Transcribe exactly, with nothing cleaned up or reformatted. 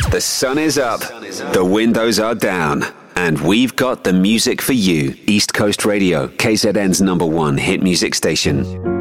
The sun is up, the windows are down, and we've got the music for you. East Coast Radio, K Z N's number one hit music station.